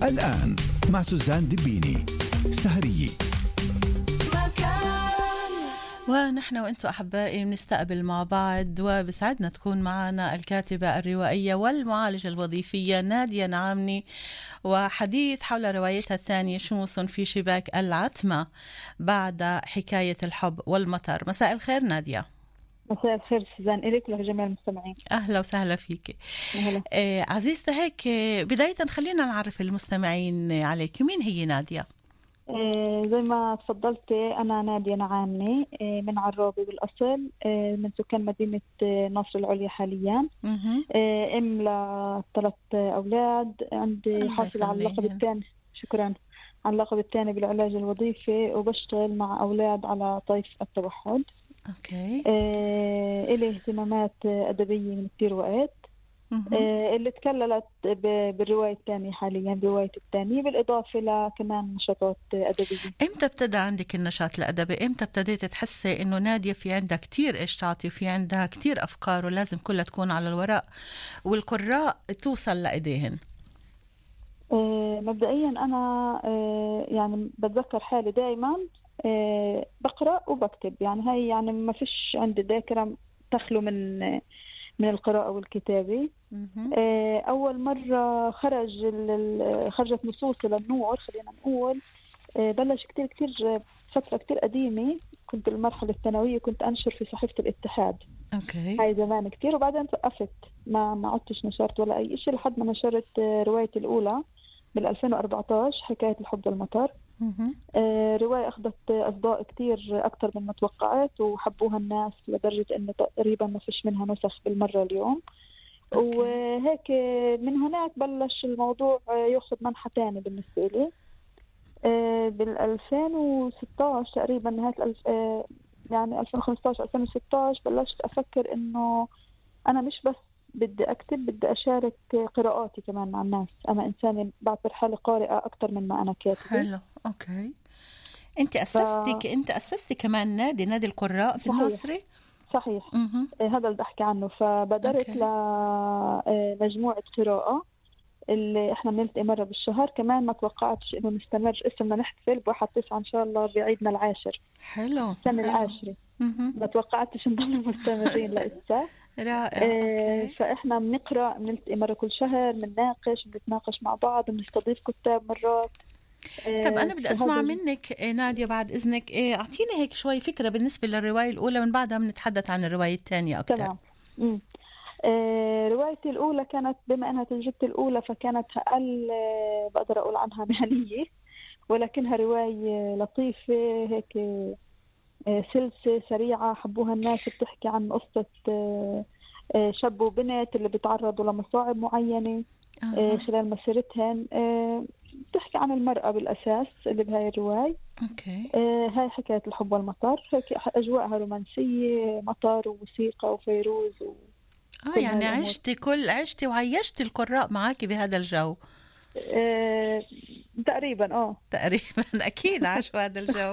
الآن مع سوزان دبيني سهرية. ونحن وأنتم أحبائي بنستقبل مع بعض، وبسعدنا تكون معنا الكاتبة الروائية والمعالجة الوظيفية نادية نعامني، وحديث حول روايتها الثانية شموس في شباك العتمة بعد حكاية الحب والمطر. مساء الخير نادية. مساء الخير سوزان، إليك ولجميع المستمعين. أهلا وسهلا فيك. عزيزتي، هيك بداية خلينا نعرف المستمعين عليك، مين هي نادية؟ زي ما تفضلتي، أنا نادية نعامني من عرابي بالأصل، من سكان مدينة ناصر العليا حاليا. أم ل3 أولاد، عندي حاصلة على اللقب الثاني، شكرا، على اللقب الثاني بالعلاج الوظيفي، وبشتغل مع أولاد على طيف التوحد. أوكي. إلي اهتمامات أدبية من كتير وقت، اللي تكللت بالرواية الثانية حاليا، برواية الثانية، بالإضافة لكمان نشاطات أدبية. إمتى ابتدى عندك النشاط الأدبي؟ إمتى ابتديت تحسي إنه نادية في عندها كتير إيش تعطي، في عندها كتير أفكار ولازم كلها تكون على الورق والقراء توصل لإيديهن؟ مبدئيا أنا يعني بتذكر حالي دائما بقرأ وبكتب، يعني هاي يعني ما فيش عندي ذاكرة تخلو من القراءة والكتابة. أول مرة خرجت نصوصي للنور، خلينا نقول، بلش كتير فترة كتير قديمة، كنت بالمرحلة الثانوية، كنت أنشر في صحيفة الاتحاد. أوكي. هاي زمان كتير، وبعدين وقفت، ما عدتش نشرت ولا أي شيء لحد ما نشرت روايتي الأولى بال2014، حكاية الحب والمطر. رواية أخذت أصداء كتير أكتر من ما توقعت، وحبوها الناس لدرجة أنه تقريبا ما فيش منها نسخ بالمرة اليوم. وهيك من هناك بلش الموضوع يأخذ منحى تاني بالنسبة لي. بال2016 تقريبا، نهاية يعني 2015-2016 بلشت أفكر أنه أنا مش بس بدي أكتب، بدي أشارك قراءاتي كمان مع الناس. أنا إنسانة بعتبر حالي قارئة أكتر من ما أنا كاتبة. حلو. أوكي. أنت أسستي كمان نادي القراء في الناصري؟ صحيح. هذا اللي بحكي عنه. فبدرت لمجموعة قراءة اللي احنا بنلتقي مرة بالشهر. كمان ما توقعتش انه نستمر، اسمنا نحتفل ب1/9 ان شاء الله بعيدنا العاشر. حلو. السنة العاشرة. ما توقعتش نضل مستمرين لسه. رائع. فاحنا بنقرأ، بنلتقي مرة كل شهر، بنتناقش مع بعض، بنستضيف كتاب مرات. طب أنا بدي أسمع منك نادية بعد إذنك، أعطيني هيك شوي فكرة بالنسبة للرواية الأولى، من بعدها بنتحدث عن الرواية الثانية أكتر. تمام. روايتي الأولى كانت، بما أنها تجربتي الأولى، فكانت أقل بقدر أقول عنها مهنية، ولكنها رواية لطيفة هيك، سلسة سريعة حبوها الناس، بتحكي عن قصة شاب وبنت اللي بيتعرضوا لمصاعب معينة خلال مسيرتهن. بتحكي عن المرأة بالأساس اللي بهاي الرواية. أوكي. هاي حكاية الحب والمطر، هيك أجواءها رومانسية، مطر وموسيقى وفيروز يعني عشتي وعيشتي القراء معاكي بهذا الجو. تقريبا تقريبا أكيد عاشوا هذا الجو.